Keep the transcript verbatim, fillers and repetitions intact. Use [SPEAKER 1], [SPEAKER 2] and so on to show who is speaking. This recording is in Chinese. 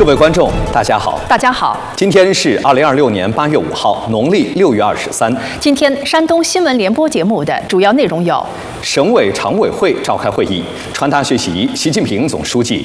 [SPEAKER 1] 各位观众，大家好。
[SPEAKER 2] 大家好，
[SPEAKER 1] 今天是二零二六年八月五号，农历六月二十三。
[SPEAKER 2] 今天山东新闻联播节目的主要内容有：
[SPEAKER 1] 省委常委会召开会议，传达学习习近平总书记